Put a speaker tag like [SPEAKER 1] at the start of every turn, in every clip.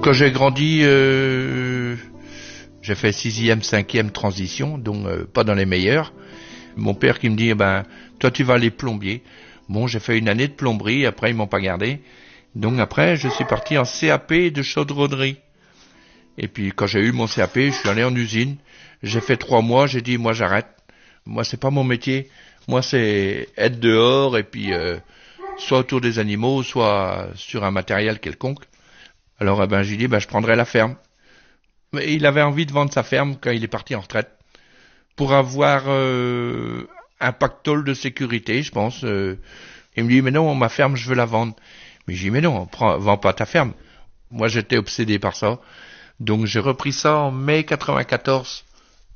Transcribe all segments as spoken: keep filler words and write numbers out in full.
[SPEAKER 1] Quand j'ai grandi, euh, j'ai fait sixième, cinquième transition, donc euh, pas dans les meilleurs. Mon père qui me dit, eh ben, toi tu vas aller plombier. Bon, j'ai fait une année de plomberie, après ils m'ont pas gardé. Donc après, je suis parti en C A P de chaudronnerie. Et puis quand j'ai eu mon C A P, je suis allé en usine. J'ai fait trois mois, j'ai dit, moi j'arrête. Moi c'est pas mon métier. Moi c'est être dehors et puis euh, soit autour des animaux, soit sur un matériel quelconque. Alors eh ben j'ai dit, ben je prendrai la ferme. Mais il avait envie de vendre sa ferme quand il est parti en retraite pour avoir euh, un pactole de sécurité, je pense. Euh, il me dit, mais non, ma ferme, je veux la vendre. Mais j'ai dit, mais non, prends, vends pas ta ferme. Moi, j'étais obsédé par ça. Donc, j'ai repris ça en mai quatre-vingt-quatorze.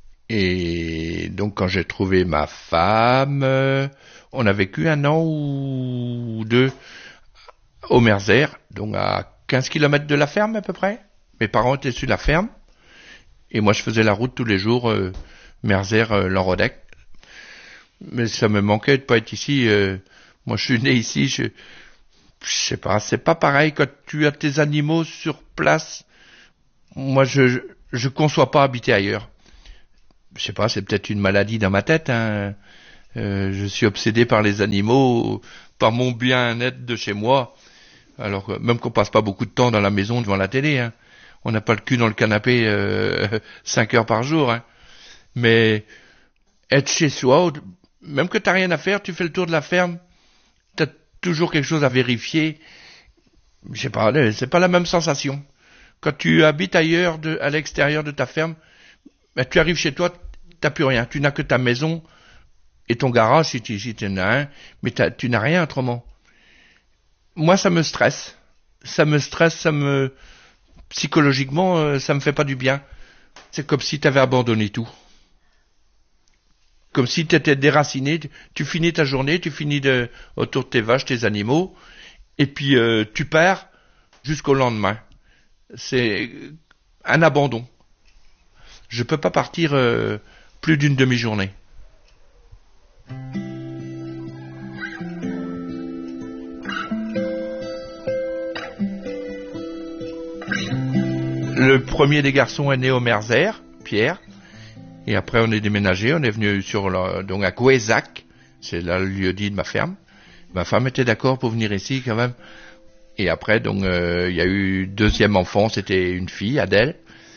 [SPEAKER 1] Et donc, quand j'ai trouvé ma femme, euh, on a vécu un an ou deux au Merzer, donc à quinze kilomètres de la ferme à peu près. Mes parents étaient sur la ferme. Et moi, je faisais la route tous les jours, euh, Merzer, euh, Lanrodec. Mais ça me manquait de pas être ici. Euh, moi, je suis né ici. Je, je sais pas, c'est pas pareil quand tu as tes animaux sur place. Moi, je, je, je conçois pas habiter ailleurs. Je sais pas, c'est peut-être une maladie dans ma tête. Hein. Euh, je suis obsédé par les animaux, par mon bien-être de chez moi. Alors, même qu'on passe pas beaucoup de temps dans la maison devant la télé. Hein. On n'a pas le cul dans le canapé euh, cinq heures par jour. Hein. Mais être chez soi, même que t'as rien à faire, tu fais le tour de la ferme, t'as toujours quelque chose à vérifier. Je sais pas, c'est pas la même sensation. Quand tu habites ailleurs, de, à l'extérieur de ta ferme, ben, tu arrives chez toi, t'as plus rien. Tu n'as que ta maison et ton garage si tu si en as un, mais tu n'as rien autrement. Moi, ça me stresse. Ça me stresse, ça me... Psychologiquement, ça me fait pas du bien. C'est comme si t'avais abandonné tout. Comme si t'étais déraciné. Tu finis ta journée, tu finis de, autour de tes vaches, tes animaux, et puis euh, tu pars jusqu'au lendemain. C'est un abandon. Je peux pas partir euh, plus d'une demi-journée. Le premier des garçons est né au Merzer, Pierre, et après on est déménagé, on est venu sur la, donc à Gouézac, c'est là le lieu-dit de ma ferme. Ma femme était d'accord pour venir ici quand même. Et après donc il euh, y a eu deuxième enfant, c'était une fille, Adèle.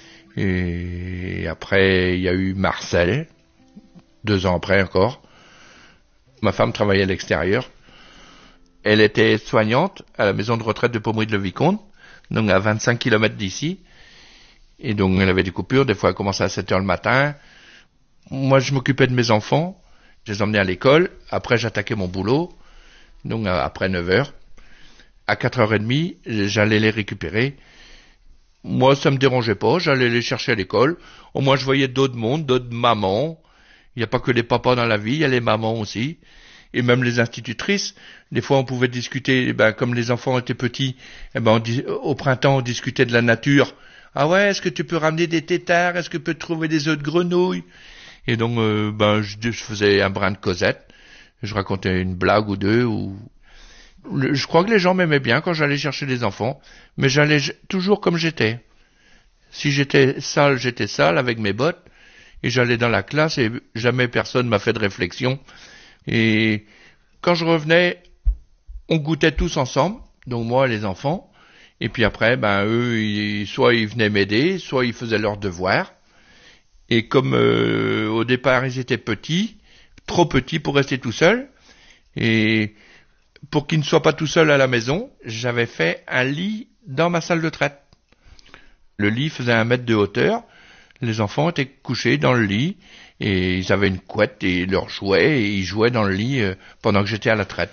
[SPEAKER 1] Et après il y a eu Marcel, deux ans après encore. Ma femme travaillait à l'extérieur. Elle était soignante à la maison de retraite de Pommery-de-le-Vicomte, donc à vingt-cinq kilomètres d'ici. Et donc, elle avait des coupures. Des fois, elle commençait à sept heures le matin. Moi, je m'occupais de mes enfants. Je les emmenais à l'école. Après, j'attaquais mon boulot. Donc, après neuf heures. À quatre heures trente, j'allais les récupérer. Moi, ça me dérangeait pas. J'allais les chercher à l'école. Au moins, je voyais d'autres mondes, d'autres mamans. Il n'y a pas que les papas dans la vie. Il y a les mamans aussi. Et même les institutrices. Des fois, on pouvait discuter, ben, comme les enfants étaient petits, eh ben, on dis, au printemps, on discutait de la nature. Ah ouais, est-ce que tu peux ramener des têtards? Est-ce que tu peux trouver des œufs de grenouille? Et donc, euh, ben, je, je faisais un brin de causette. Je racontais une blague ou deux. Ou... Le, je crois que les gens m'aimaient bien quand j'allais chercher les enfants. Mais j'allais toujours comme j'étais. Si j'étais sale, j'étais sale avec mes bottes. Et j'allais dans la classe et jamais personne m'a fait de réflexion. Et quand je revenais, on goûtait tous ensemble. Donc moi et les enfants. Et puis après, ben eux, ils, soit ils venaient m'aider, soit ils faisaient leurs devoirs. Et comme euh, au départ ils étaient petits, trop petits pour rester tout seuls, et pour qu'ils ne soient pas tout seuls à la maison, j'avais fait un lit dans ma salle de traite. Le lit faisait un mètre de hauteur, les enfants étaient couchés dans le lit, et ils avaient une couette et leurs jouets, et ils jouaient dans le lit euh, pendant que j'étais à la traite.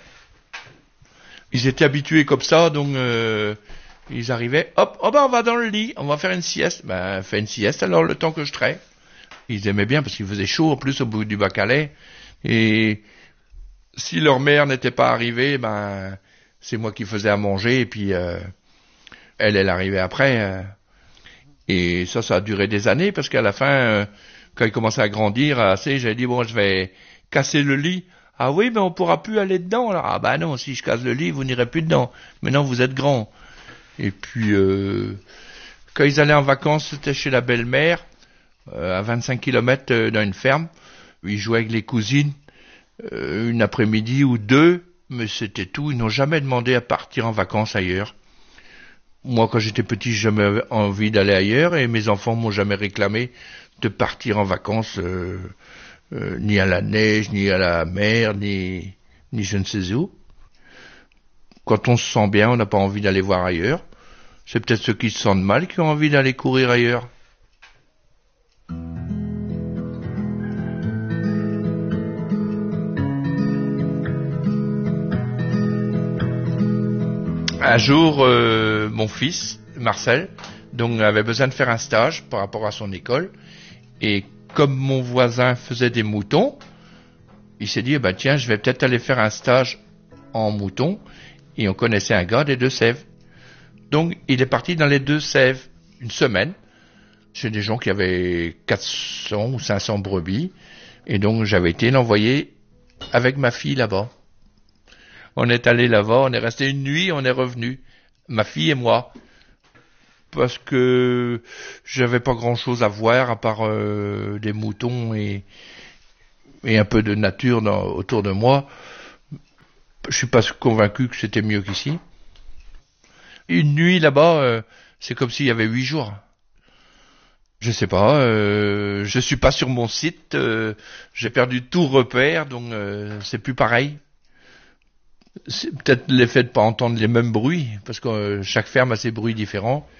[SPEAKER 1] Ils étaient habitués comme ça, donc... Euh, Ils arrivaient, hop, oh ben on va dans le lit, on va faire une sieste. Ben, fais une sieste alors le temps que je traite. Ils aimaient bien parce qu'il faisait chaud en plus au bout du Bacalais. Et si leur mère n'était pas arrivée, ben c'est moi qui faisais à manger et puis euh, elle, elle arrivait après. Euh, et ça, ça a duré des années parce qu'à la fin, euh, quand ils commençaient à grandir assez, j'ai dit bon, je vais casser le lit. Ah oui, mais on pourra plus aller dedans. Alors, ah ben non, si je casse le lit, vous n'irez plus dedans. Maintenant, vous êtes grand. Et puis, euh, Quand ils allaient en vacances, c'était chez la belle-mère, euh, à vingt-cinq kilomètres euh, dans une ferme. Ils jouaient avec les cousines, euh, une après-midi ou deux, mais c'était tout. Ils n'ont jamais demandé à partir en vacances ailleurs. Moi, quand j'étais petit, j'ai jamais envie d'aller ailleurs, et mes enfants m'ont jamais réclamé de partir en vacances, euh, euh, ni à la neige, ni à la mer, ni, ni je ne sais où. Quand on se sent bien, on n'a pas envie d'aller voir ailleurs. C'est peut-être ceux qui se sentent mal qui ont envie d'aller courir ailleurs. Un jour, euh, mon fils, Marcel, donc avait besoin de faire un stage par rapport à son école. Et comme mon voisin faisait des moutons, il s'est dit, eh ben, tiens, je vais peut-être aller faire un stage en moutons. Et on connaissait un gars des Deux-Sèvres. Donc, il est parti dans les Deux-Sèvres une semaine, chez des gens qui avaient quatre cents ou cinq cents brebis. Et donc, j'avais été l'envoyer avec ma fille là-bas. On est allé là-bas, on est resté une nuit, on est revenu. Ma fille et moi. Parce que j'avais pas grand-chose à voir, à part euh, des moutons et, et un peu de nature dans, autour de moi. Je suis pas convaincu que c'était mieux qu'ici. Une nuit là-bas, euh, c'est comme s'il y avait huit jours. Je sais pas, euh, je suis pas sur mon site, euh, j'ai perdu tout repère, donc euh, c'est plus pareil. C'est peut-être l'effet de pas entendre les mêmes bruits, parce que euh, chaque ferme a ses bruits différents.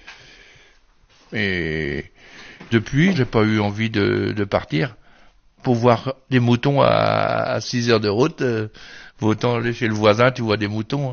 [SPEAKER 1] Et depuis, j'ai pas eu envie de, de partir. Pour voir des moutons à, à six heures de route, euh, vaut autant aller chez le voisin, tu vois des moutons.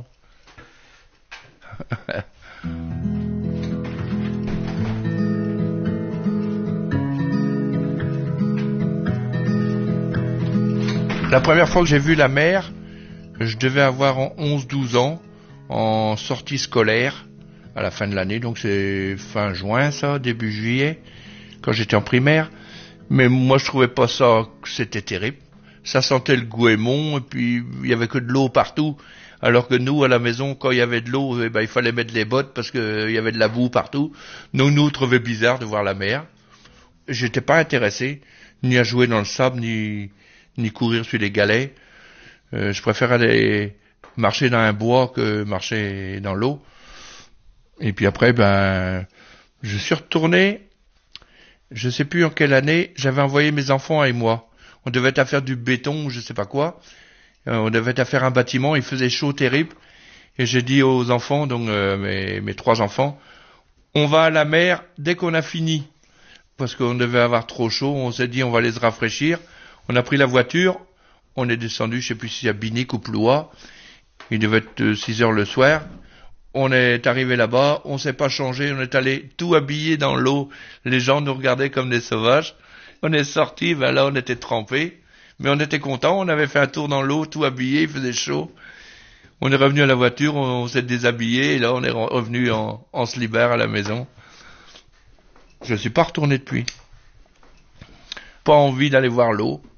[SPEAKER 1] La première fois que j'ai vu la mer, je devais avoir onze douze ans, en sortie scolaire, à la fin de l'année, donc c'est fin juin ça, début juillet, quand j'étais en primaire. Mais moi je trouvais pas ça, que c'était terrible. Ça sentait le goémon, et puis il y avait que de l'eau partout. Alors que nous, à la maison, quand il y avait de l'eau, eh ben, il fallait mettre les bottes parce qu'il y avait de la boue partout. Donc nous, on trouvait bizarre de voir la mer. J'étais pas intéressé, ni à jouer dans le sable, ni, ni courir sur les galets. Euh, je préfère aller marcher dans un bois que marcher dans l'eau. Et puis après, ben, je suis retourné, je sais plus en quelle année, j'avais envoyé mes enfants et moi. On devait être à faire du béton ou je sais pas quoi. Euh, on devait être à faire un bâtiment, il faisait chaud terrible. Et j'ai dit aux enfants, donc euh, mes, mes trois enfants, on va à la mer dès qu'on a fini. Parce qu'on devait avoir trop chaud, on s'est dit on va les rafraîchir. On a pris la voiture, on est descendu, je sais plus si à Binic ou Ploua. Il devait être six heures le soir. On est arrivé là-bas, on s'est pas changé, on est allé tout habillé dans l'eau. Les gens nous regardaient comme des sauvages. On est sortis, ben là on était trempés. Mais on était contents, on avait fait un tour dans l'eau, tout habillé, il faisait chaud. On est revenu à la voiture, on, on s'est déshabillé, et là on est revenu en, en slibard à la maison. Je suis pas retourné depuis. Pas envie d'aller voir l'eau.